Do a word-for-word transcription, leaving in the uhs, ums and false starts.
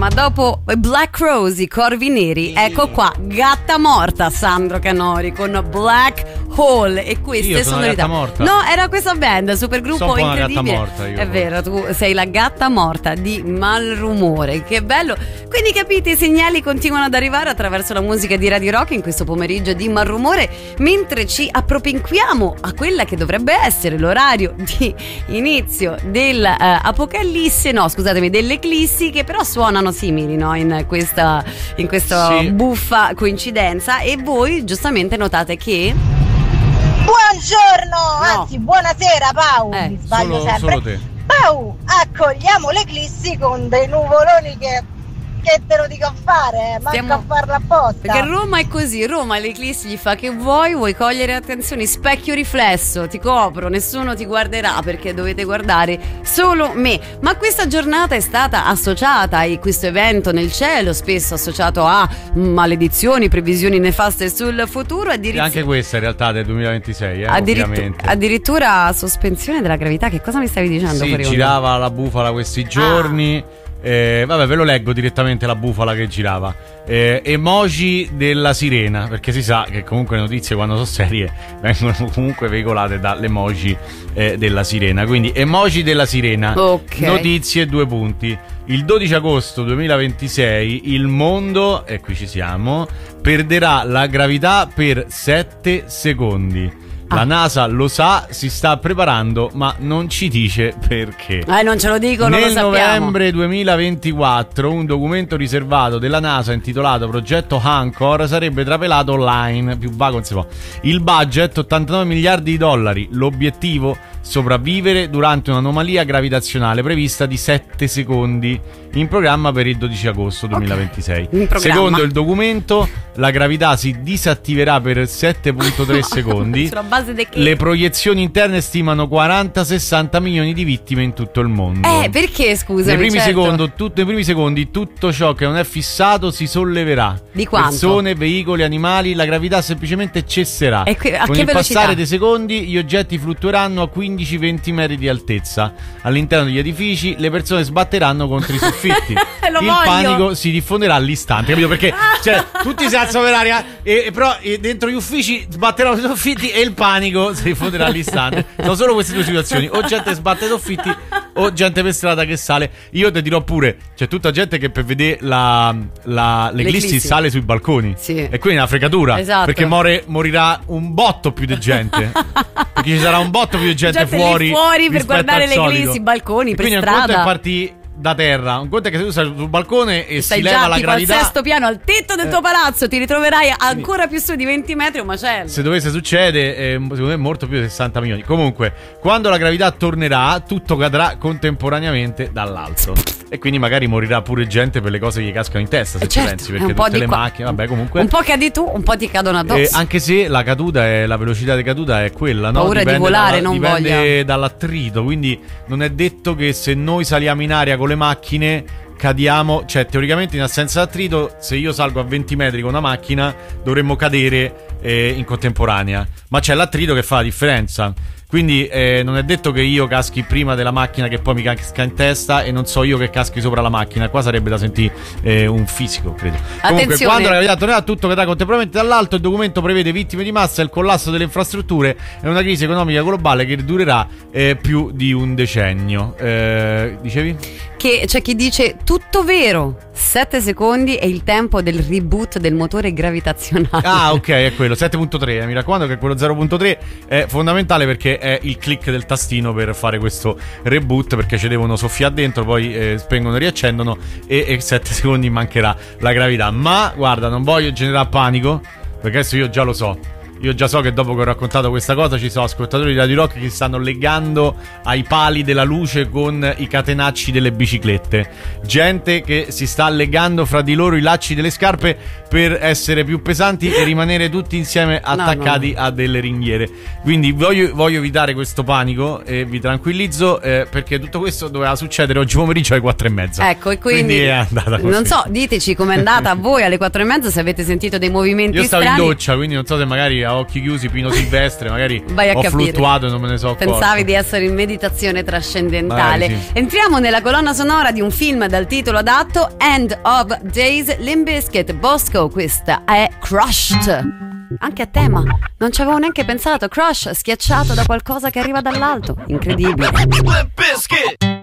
ma dopo Black Rose, i corvi neri, ecco qua, gatta morta, Sandro Canori con Black Hole. E queste io sono sonorità. La gatta morta. No, era questa band, supergruppo sono incredibile. Una gatta morta, io. È vero, tu sei la gatta morta di Malrumore. Che bello. Quindi capite, i segnali continuano ad arrivare attraverso la musica di Radio Rock in questo pomeriggio di Malrumore, mentre ci appropinquiamo a quella che dovrebbe essere l'orario di inizio dell'Apocalisse, uh, no scusatemi, dell'Eclissi, che però suonano simili, no? In questa, in questa sì. buffa coincidenza. E voi giustamente notate che buongiorno, no. anzi buonasera Pau, eh, mi sbaglio solo, sempre solo te. Pau, accogliamo l'Eclissi con dei nuvoloni che che te lo dico a fare, manco Stiamo... a farla apposta. Perché Roma è così, Roma l'Eclissi gli fa che vuoi, vuoi cogliere attenzione, specchio riflesso, ti copro, nessuno ti guarderà perché dovete guardare solo me. Ma questa giornata è stata associata a questo evento nel cielo, spesso associato a maledizioni, previsioni nefaste sul futuro. Addirittura... E anche questa in realtà del duemilaventisei, eh, addirittura, addirittura sospensione della gravità. Che cosa mi stavi dicendo? Sì, girava la bufala questi giorni. Ah. Eh, vabbè, ve lo leggo direttamente la bufala che girava. Eh, emoji della sirena, perché si sa che comunque le notizie, quando sono serie, vengono comunque veicolate dall'emoji eh, della sirena. Quindi emoji della sirena, okay. Notizie due punti. Il dodici agosto duemilaventisei il mondo, e qui ci siamo, perderà la gravità per sette secondi. La NASA lo sa, si sta preparando, ma non ci dice perché. Eh, non ce lo dicono, Nel lo sappiamo. novembre duemilaventiquattro un documento riservato della NASA intitolato Progetto Anchor sarebbe trapelato online, più vago non si può. Il budget ottantanove miliardi di dollari, l'obiettivo sopravvivere durante un'anomalia gravitazionale prevista di sette secondi, in programma per il dodici agosto duemilaventisei. Okay. Secondo il documento la gravità si disattiverà per sette virgola tre secondi. Sulla base di che? Le proiezioni interne stimano quaranta sessanta milioni di vittime in tutto il mondo. Eh, perché scusa? Nei primi, certo. secondo, tutto, nei primi secondi tutto ciò che non è fissato si solleverà. Di quanto? Persone, veicoli, animali, la gravità semplicemente cesserà. E que- a Con che il velocità? passare dei secondi gli oggetti fluttueranno a quindici venti metri di altezza. All'interno degli edifici le persone sbatteranno contro i soffitti. Lo il voglio. panico si diffonderà all'istante, capito? Perché cioè, tutti si alzano per aria e, e però e dentro gli uffici sbatteranno i soffitti e il panico si diffonderà all'istante. Sono solo queste due situazioni: o gente sbatte i soffitti o gente per strada che sale. Io ti dirò pure, c'è tutta gente che per vedere la, la, l'Eclissi, l'Eclissi sale sui balconi, sì. E quindi è una fregatura, esatto. Perché more, morirà un botto più di gente. Perché ci sarà un botto più di gente, gente fuori, fuori per guardare l'Eclissi, balconi, e per quindi strada. Un conto è parti da terra, un conto è che se tu stai sul balcone e stai si già, leva la tipo gravità al sesto piano, al tetto del eh. tuo palazzo, ti ritroverai ancora più su di venti metri un macello. Se dovesse succedere, eh, secondo me è morto più di sessanta milioni. Comunque, quando la gravità tornerà, tutto cadrà contemporaneamente dall'alto. E quindi magari morirà pure gente per le cose che gli cascano in testa, se eh ci certo, pensi, perché un po' tutte di le qua. macchine, vabbè, comunque un po' cadi tu, un po' ti cadono addosso. Eh, anche se la caduta è la velocità di caduta è quella, no? Paura Dipende di volare, dalla, non dipende voglia. dall'attrito, quindi non è detto che se noi saliamo in aria con le macchine cadiamo, cioè teoricamente in assenza d'attrito, se io salgo a venti metri con una macchina dovremmo cadere eh, in contemporanea, ma c'è l'attrito che fa la differenza. Quindi eh, non è detto che io caschi prima della macchina che poi mi casca in testa, e non so io che caschi sopra la macchina. Qua sarebbe da sentire eh, un fisico, credo. Comunque, attenzione. quando la gravità tornerà, tutto cadrà contemporaneamente dall'alto. Il documento prevede vittime di massa, il collasso delle infrastrutture e una crisi economica globale che durerà eh, più di un decennio. Eh, dicevi? Che c'è chi dice tutto vero, sette secondi è il tempo del reboot del motore gravitazionale. Ah, ok, è quello, sette virgola tre, eh, mi raccomando che quello zero virgola tre è fondamentale, perché è il click del tastino per fare questo reboot, perché ci devono soffiare dentro, poi eh, spengono e riaccendono, e, e sette secondi mancherà la gravità. Ma guarda, non voglio generare panico, perché adesso io già lo so. Io già so che dopo che ho raccontato questa cosa ci sono ascoltatori di Radio Rock che si stanno legando ai pali della luce con i catenacci delle biciclette. Gente che si sta legando fra di loro i lacci delle scarpe per essere più pesanti e rimanere tutti insieme attaccati no, no. a delle ringhiere. Quindi voglio, voglio evitare questo panico e vi tranquillizzo, eh, perché tutto questo doveva succedere oggi pomeriggio alle quattro e mezza. Ecco, e quindi, quindi è andata così. Non so, diteci com'è andata a voi alle quattro e mezza, se avete sentito dei movimenti Io stavo strani. in doccia, quindi non so se magari a occhi chiusi Pino Silvestre, magari Vai a ho capire. fluttuato e non me ne so accorto. Pensavi di essere in meditazione trascendentale. Magari sì. Entriamo nella colonna sonora di un film dal titolo adatto, End of Days, Limp Bizkit, Bosco. Questa è Crushed. Anche a tema, non ci avevo neanche pensato. Crush, schiacciato da qualcosa che arriva dall'alto. Incredibile. Limp Bizkit.